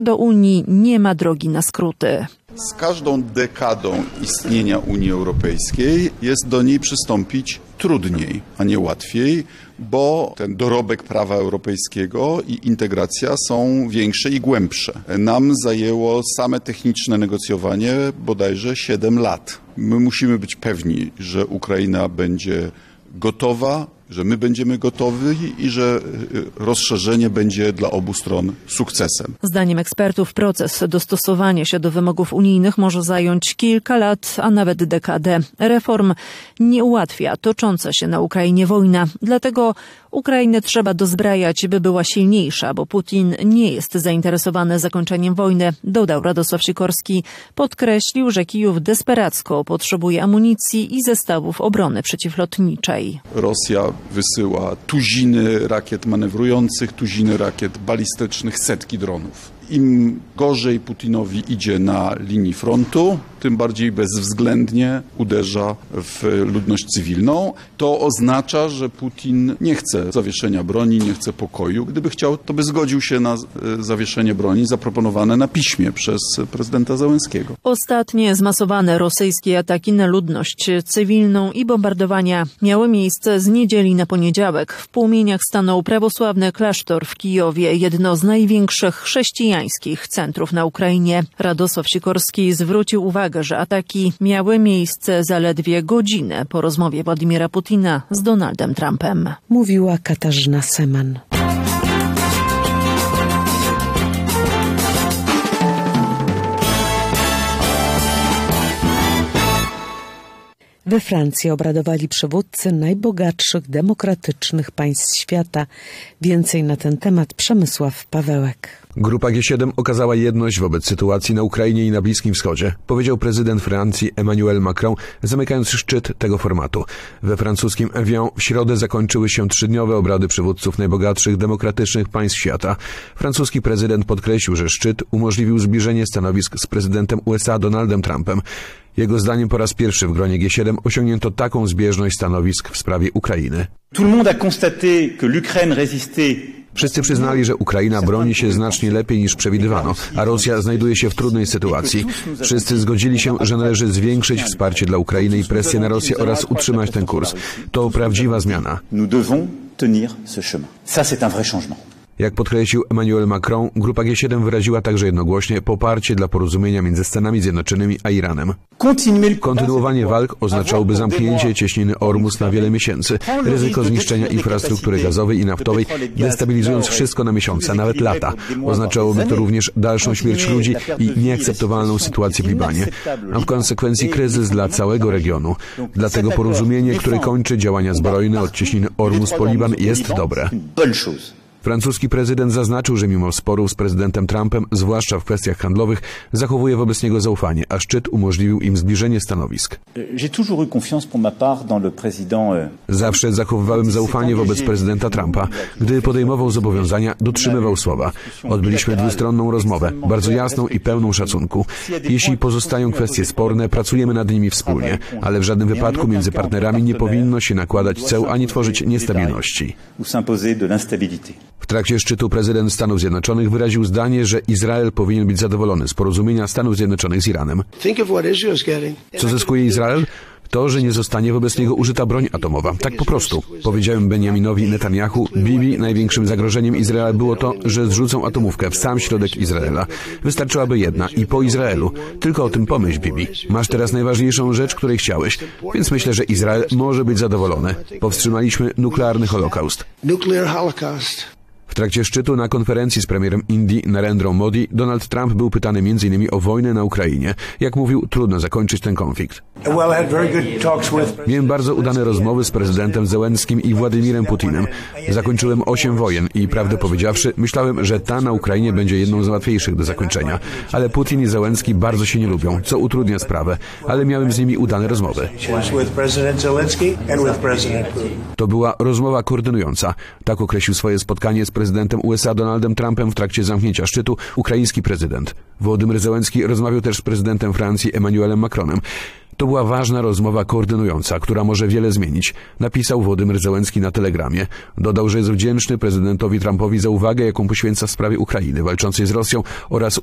Do Unii nie ma drogi na skróty. Z każdą dekadą istnienia Unii Europejskiej jest do niej przystąpić trudniej, a nie łatwiej, bo ten dorobek prawa europejskiego i integracja są większe i głębsze. Nam zajęło same techniczne negocjowanie bodajże 7 lat. My musimy być pewni, że Ukraina będzie gotowa, że my będziemy gotowi i że rozszerzenie będzie dla obu stron sukcesem. Zdaniem ekspertów proces dostosowania się do wymogów unijnych może zająć kilka lat, a nawet dekadę. Reform nie ułatwia tocząca się na Ukrainie wojna. Dlatego Ukrainę trzeba dozbrajać, by była silniejsza, bo Putin nie jest zainteresowany zakończeniem wojny, dodał Radosław Sikorski. Podkreślił, że Kijów desperacko potrzebuje amunicji i zestawów obrony przeciwlotniczej. Rosja wysyła tuziny rakiet manewrujących, tuziny rakiet balistycznych, setki dronów. Im gorzej Putinowi idzie na linii frontu, tym bardziej bezwzględnie uderza w ludność cywilną. To oznacza, że Putin nie chce zawieszenia broni, nie chce pokoju. Gdyby chciał, to by zgodził się na zawieszenie broni zaproponowane na piśmie przez prezydenta Zełenskiego. Ostatnie zmasowane rosyjskie ataki na ludność cywilną i bombardowania miały miejsce z niedzieli na poniedziałek. W płomieniach stanął prawosławny klasztor w Kijowie, jedno z największych chrześcijańskich centrów na Ukrainie. Radosław Sikorski zwrócił uwagę, że ataki miały miejsce zaledwie godzinę po rozmowie Władimira Putina z Donaldem Trumpem. Mówiła Katarzyna Seman. We Francji obradowali przywódcy najbogatszych demokratycznych państw świata. Więcej na ten temat Przemysław Pawełek. Grupa G7 okazała jedność wobec sytuacji na Ukrainie i na Bliskim Wschodzie, powiedział prezydent Francji Emmanuel Macron, zamykając szczyt tego formatu. We francuskim Evian w środę zakończyły się 3-dniowe obrady przywódców najbogatszych demokratycznych państw świata. Francuski prezydent podkreślił, że szczyt umożliwił zbliżenie stanowisk z prezydentem USA Donaldem Trumpem. Jego zdaniem po raz pierwszy w gronie G7 osiągnięto taką zbieżność stanowisk w sprawie Ukrainy. Wszyscy przyznali, że Ukraina broni się znacznie lepiej niż przewidywano, a Rosja znajduje się w trudnej sytuacji. Wszyscy zgodzili się, że należy zwiększyć wsparcie dla Ukrainy i presję na Rosję oraz utrzymać ten kurs. To prawdziwa zmiana. Jak podkreślił Emmanuel Macron, grupa G7 wyraziła także jednogłośnie poparcie dla porozumienia między Stanami Zjednoczonymi a Iranem. Kontynuowanie walk oznaczałoby zamknięcie cieśniny Ormus na wiele miesięcy, ryzyko zniszczenia infrastruktury gazowej i naftowej, destabilizując wszystko na miesiące, nawet lata. Oznaczałoby to również dalszą śmierć ludzi i nieakceptowalną sytuację w Libanie, a w konsekwencji kryzys dla całego regionu. Dlatego porozumienie, które kończy działania zbrojne od cieśniny Ormus po Liban, jest dobre. Francuski prezydent zaznaczył, że mimo sporów z prezydentem Trumpem, zwłaszcza w kwestiach handlowych, zachowuje wobec niego zaufanie, a szczyt umożliwił im zbliżenie stanowisk. Zawsze zachowywałem zaufanie wobec prezydenta Trumpa. Gdy podejmował zobowiązania, dotrzymywał słowa. Odbyliśmy dwustronną rozmowę, bardzo jasną i pełną szacunku. Jeśli pozostają kwestie sporne, pracujemy nad nimi wspólnie, ale w żadnym wypadku między partnerami nie powinno się nakładać ceł ani tworzyć niestabilności. W trakcie szczytu prezydent Stanów Zjednoczonych wyraził zdanie, że Izrael powinien być zadowolony z porozumienia Stanów Zjednoczonych z Iranem. Co zyskuje Izrael? To, że nie zostanie wobec niego użyta broń atomowa. Tak po prostu. Powiedziałem Benjaminowi Netanyahu, Bibi, największym zagrożeniem Izraela było to, że zrzucą atomówkę w sam środek Izraela. Wystarczyłaby jedna i po Izraelu. Tylko o tym pomyśl, Bibi. Masz teraz najważniejszą rzecz, której chciałeś, więc myślę, że Izrael może być zadowolony. Powstrzymaliśmy nuklearny holokaust. W trakcie szczytu na konferencji z premierem Indii Narendrą Modi Donald Trump był pytany m.in. o wojnę na Ukrainie. Jak mówił, trudno zakończyć ten konflikt. Miałem bardzo udane rozmowy z prezydentem Zełenskim i Władimirem Putinem. Zakończyłem 8 wojen i prawdę powiedziawszy, myślałem, że ta na Ukrainie będzie jedną z łatwiejszych do zakończenia. Ale Putin i Zełenski bardzo się nie lubią, co utrudnia sprawę, ale miałem z nimi udane rozmowy. To była rozmowa koordynująca. Tak określił swoje spotkanie z prezydentem USA Donaldem Trumpem w trakcie zamknięcia szczytu ukraiński prezydent. Wołodymyr Zełenski rozmawiał też z prezydentem Francji Emmanuelem Macronem. To była ważna rozmowa koordynująca, która może wiele zmienić, napisał Wołodymyr Zełenski na Telegramie. Dodał, że jest wdzięczny prezydentowi Trumpowi za uwagę, jaką poświęca w sprawie Ukrainy walczącej z Rosją oraz